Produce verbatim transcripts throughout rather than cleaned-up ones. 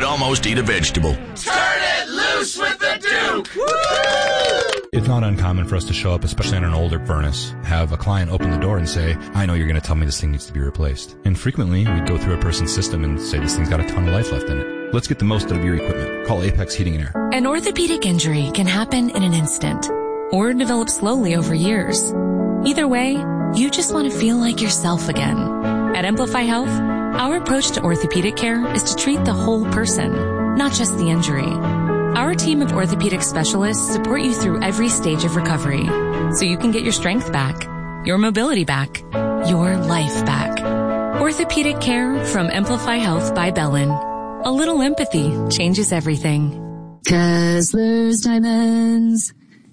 almost eat a vegetable. Turn it loose with the Duke! Woo! It's not uncommon for us to show up, especially on an older furnace, have a client open the door and say, I know you're going to tell me this thing needs to be replaced. And frequently, we'd go through a person's system and say this thing's got a ton of life left in it. Let's get the most out of your equipment. Call Apex Heating and Air. An orthopedic injury can happen in an instant or develop slowly over years. Either way, you just want to feel like yourself again. At Amplify Health, our approach to orthopedic care is to treat the whole person, not just the injury. Our team of orthopedic specialists support you through every stage of recovery so you can get your strength back, your mobility back, your life back. Orthopedic care from Amplify Health by Bellin. A little empathy changes everything. Kessler's Diamonds.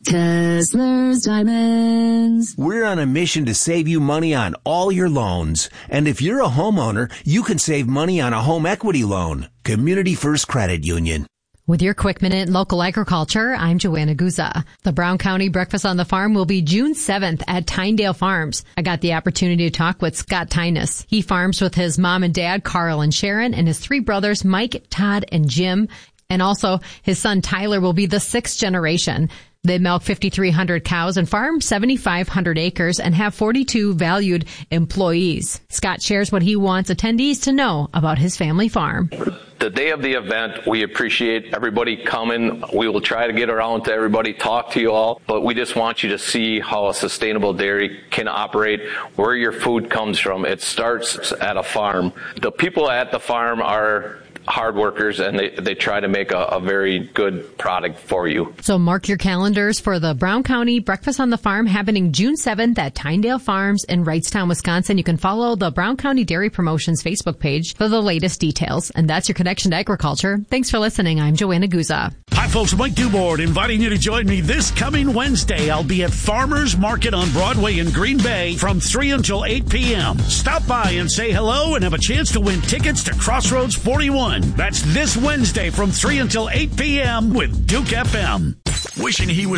Kessler's Diamonds. We're on a mission to save you money on all your loans. And if you're a homeowner, you can save money on a home equity loan. Community First Credit Union. With your quick minute in local agriculture, I'm Joanna Guza. The Brown County Breakfast on the Farm will be June seventh at Tyndale Farms. I got the opportunity to talk with Scott Tynes. He farms with his mom and dad, Carl and Sharon, and his three brothers, Mike, Todd, and Jim. And also his son, Tyler, will be the sixth generation. They milk fifty-three hundred cows and farm seventy-five hundred acres and have forty-two valued employees. Scott shares what he wants attendees to know about his family farm. The day of the event, we appreciate everybody coming. We will try to get around to everybody, talk to you all, but we just want you to see how a sustainable dairy can operate, where your food comes from. It starts at a farm. The people at the farm are hard workers, and they, they try to make a, a very good product for you. So mark your calendars for the Brown County Breakfast on the Farm happening June seventh at Tyndale Farms in Wrightstown, Wisconsin. You can follow the Brown County Dairy Promotions Facebook page for the latest details. And that's your connection to agriculture. Thanks for listening. I'm Joanna Guza. Hi, folks. Mike Dubord inviting you to join me this coming Wednesday. I'll be at Farmers Market on Broadway in Green Bay from three until eight p.m. Stop by and say hello and have a chance to win tickets to Crossroads forty-one. That's this Wednesday from three until eight p.m. with Duke F M. Wishing he was